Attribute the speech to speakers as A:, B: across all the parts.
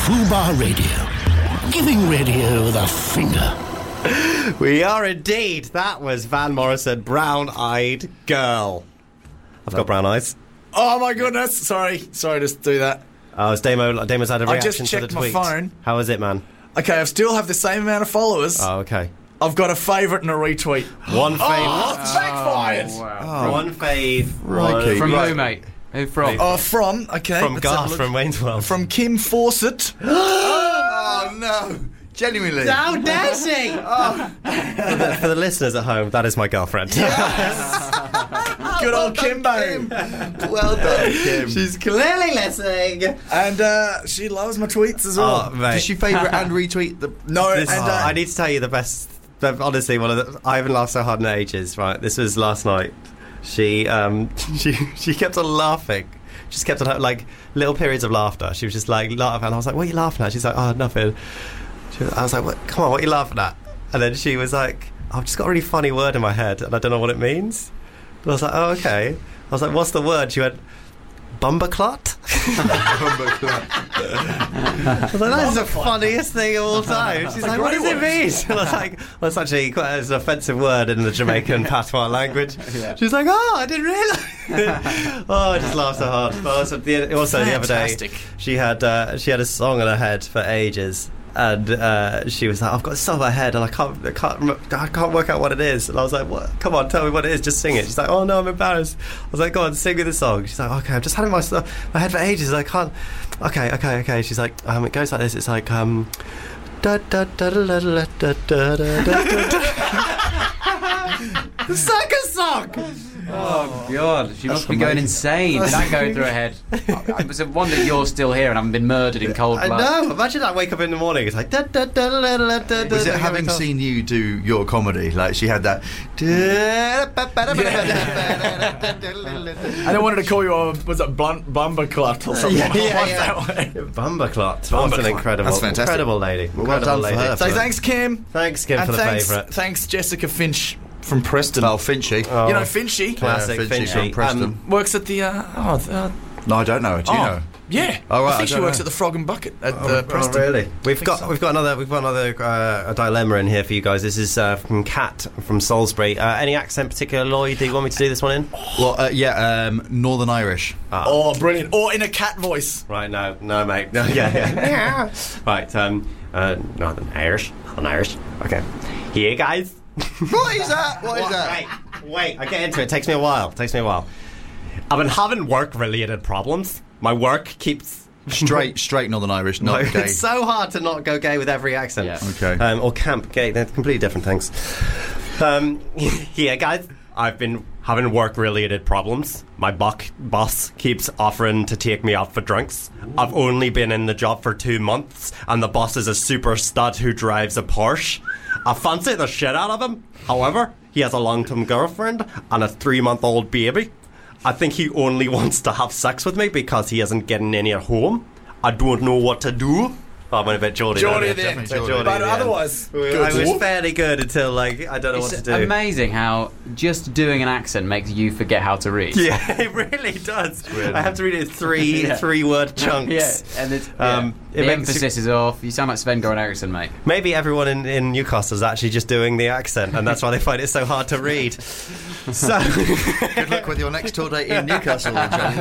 A: Fubar Radio. Giving radio the finger.
B: We are indeed. That was Van Morrison, Brown Eyed Girl. I've got brown eyes.
C: Oh my goodness! Sorry to do that.
B: Oh, it's Damo's had a reaction
C: I just
B: to the
C: checked my
B: tweet.
C: phone.
B: How is it, man?
C: Okay, I still have the same amount of followers.
B: Oh, okay.
C: I've got a favourite and a retweet.
B: One fave.
C: Oh, it's backfired!
D: Wow.
B: One fave.
D: Crikey. From
C: Right.
D: who, mate? Who from?
C: From, okay.
B: From
C: let's have a
B: Garth
C: look.
B: from Wayne's World.
C: From Kim Fawcett.
E: Oh, no. Genuinely.
B: How dare she? For the listeners at home, that is my girlfriend.
C: Good old Kimbo.
E: Well done, Kim.
B: She's clearly listening.
C: And she loves my tweets as well.
B: Oh, mate.
E: Did she favourite and retweet the...
C: No,
B: This-
C: and
B: I need to tell you the best. Honestly, I haven't laughed so hard in ages. Right, this was last night. She kept on laughing. Just kept on like little periods of laughter. She was just like laughing, and I was like, "What are you laughing at?" She's like, "Oh, nothing." I was like, "What? Come on, what are you laughing at?" And then she was like, "I've just got a really funny word in my head, and I don't know what it means." But I was like, "Oh, okay." I was like, "What's the word?" She went, "Bumberclot." I was like, that is the funniest thing of all time. She's like, what does it mean? And I was like, well, it's actually quite an offensive word in the Jamaican patois language.
D: Yeah.
B: She's like, oh, I didn't realise. Oh, I just laughed so hard. But also the other day,
C: Fantastic.
B: she had a song in her head for ages. And she was like, I've got this song in my head and I can't work out what it is. And I was like, what? Come on, tell me what it is, just sing it. She's like, oh no, I'm embarrassed. I was like, go on, sing me the song. She's like, okay, I've just had it in my head for ages, I can't. Okay. She's like, it goes like this. It's like da da da da da da da da da. The circus song.
D: Oh, God. She must be going insane. Did that go through her head? I was a wonder you're still here and haven't been murdered in cold
B: I
D: blood.
B: know. Imagine I wake up in the morning. It's like da da da da da da da.
E: Was it having seen you do your comedy? Like, she had that...
C: And I wanted to call you, was it Bumberclot or something?
B: Bumberclot. What an incredible,
E: That's fantastic.
B: incredible lady.
E: Well, well done for her.
C: So thanks, Kim.
B: Thanks, Kim,
C: And
B: for the favourite.
C: thanks, Jessica Finch from Preston.
E: Oh, Finchy.
B: Oh,
C: You know Finchy?
B: classic
E: Finchy
B: Finchy.
E: from Preston.
C: Works at the...
E: No, I don't know. Do you know?
C: Yeah.
E: Oh, right,
C: I think
E: I
C: she
E: don't
C: works
E: know.
C: at the Frog and Bucket at Preston.
B: Oh, really? We've
C: think
B: got
C: so.
B: another dilemma in here for you guys. This is from Kat from Salisbury. Any accent particular, Lloyd? Do you want me to do this one in?
E: Well, Northern Irish.
C: Oh, brilliant. Or in a cat voice.
B: Right, no, mate. No, yeah. Right, Northern Irish. Okay. Here, guys.
E: What is that? What is that?
B: Wait, I get into it. It takes me a while. I've been having work-related problems. My work keeps...
E: Straight Northern Irish, not gay.
B: It's so hard to not go gay with every accent.
D: Yeah.
E: Okay.
B: Or camp gay. They're completely different things. Yeah, guys, I've been having work-related problems. My boss keeps offering to take me out for drinks. I've only been in the job for 2 months, and the boss is a super stud who drives a Porsche. I fancy the shit out of him. However, he has a long-term girlfriend and a 3-month-old baby. I think he only wants to have sex with me because he isn't getting any at home. I don't know what to do. Oh, I went a bit Geordie.
C: Geordie
B: there.
C: then.
B: Geordie
C: But
B: then.
C: otherwise,
B: I was fairly good until, like, I don't know what to
D: It's
B: do.
D: amazing how just doing an accent makes you forget how to read.
B: Yeah, it really does. I have to read it in three-word chunks.
D: Yeah, and it's,
B: It
D: the
B: makes
D: emphasis is off. You sound like Sven-Goran Eriksson, mate.
B: Maybe everyone in Newcastle is actually just doing the accent, and that's why they find it so hard to read. So,
E: Good luck with your next tour date in Newcastle,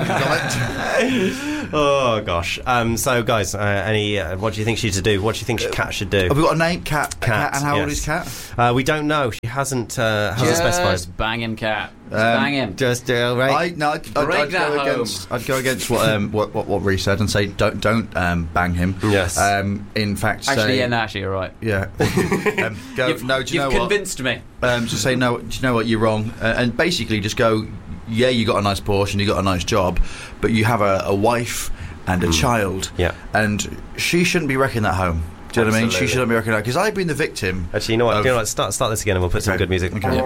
E: John.
B: oh gosh. So, guys, what do you think she's to do? What do you think Kat should do?
E: Have we got a name? Cat.
B: Cat,
E: And how old
B: yes.
E: is Cat?
B: We don't know. She hasn't specified.
D: Just banging cat. Just banging.
B: Just right.
D: Break that
E: I'd go against what Reece said and say don't bang him.
B: Yes.
E: In fact,
D: Actually,
E: say,
D: actually, you're right.
E: yeah. Go.
D: You've
E: No, do you know what?
D: convinced me.
E: Just say no. Do you know what? You're wrong. And basically, just go. Yeah, you got a nice Porsche and you got a nice job, but you have a wife and a child.
B: Yeah.
E: And she shouldn't be wrecking that home. Do you know what I mean? She
B: Absolutely.
E: shouldn't be wrecking that because I've been the victim.
B: Actually, you know what?
E: of-
B: Do you know what? Start this again, and we'll put some
E: Okay.
B: good music.
E: Okay.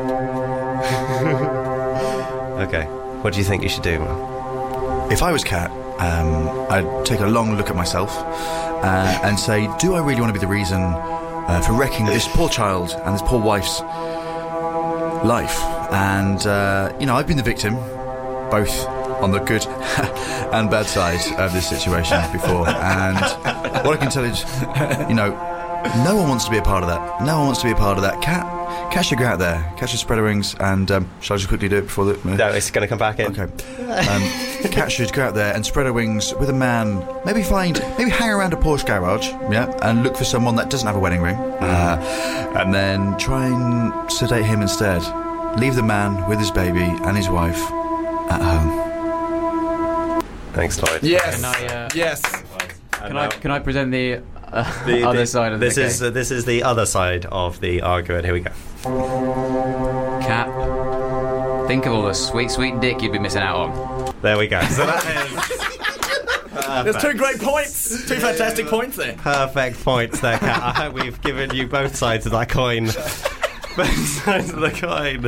B: Okay. What do you think you should do?
E: If I was Kat, I'd take a long look at myself and say, do I really want to be the reason for wrecking this poor child and this poor wife's life? And, I've been the victim, both on the good and bad side of this situation before. And What I can tell is, no one wants to be a part of that. No one wants to be a part of that. Cat should go out there, catch a spread of wings, and shall I just quickly do it before the...
B: No, it's going to come back in.
E: Okay. Cat should go out there and spread her wings with a man. Maybe hang around a Porsche garage, and look for someone that doesn't have a wedding ring, and then try and sedate him instead. Leave the man with his baby and his wife at home.
B: Thanks, Lloyd.
C: Yes.
D: Yes. Can I present the other side of
B: this?
D: This
B: is the other side of the argument. Here we go.
D: Cat, think of all the sweet, sweet dick you'd be missing out on.
B: There we go. So that is
C: There's 2 great points. 2 fantastic points there.
B: perfect points there, Kat. I hope we've given you both sides of that coin. Both sides of the coin.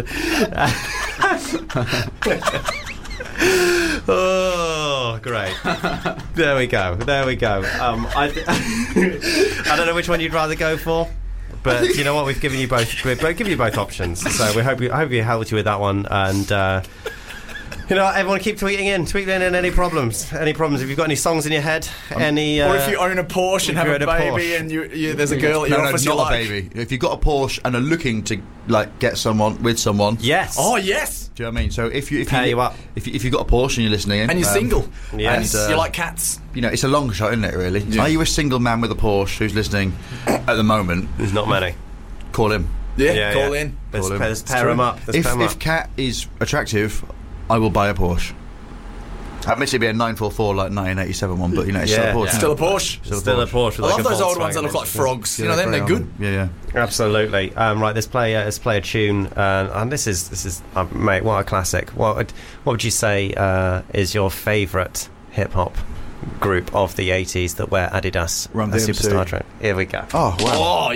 B: Oh, great. There we go. I don't know which one you'd rather go for, but you know what? We've given you both options. So we hope we helped you with that one. And everyone keep tweeting in any problems. If you've got any songs in your head,
C: or if you own a Porsche and have a baby, and there's a girl at your office,
E: not a baby. If you've got a Porsche and are looking to get someone with someone,
B: yes.
C: Oh yes.
E: Do you know what I mean? So if you've got a Porsche and you're listening,
C: and you're single,
B: yes,
C: and you like cats,
E: it's a long shot, isn't it? Really?
C: Yeah.
E: Are you a single man with a Porsche who's listening at the moment?
B: There's not many.
E: Call him.
C: Call in.
B: Let's pair him up.
E: If Cat is attractive, I will buy a Porsche. Admittedly, it'd be a 944 like 1987 one, but it's still a Porsche.
C: Still a Porsche.
B: Still a Porsche.
C: I love those old ones that look like frogs. They're good.
E: Yeah.
B: Absolutely. Right, let's play a tune, and this is mate, what a classic. What would you say is your favourite hip hop group of the 80s that wear Adidas
E: Run
B: a
E: DMC.
B: Superstar train? Here we go.
E: Oh wow.
C: Oh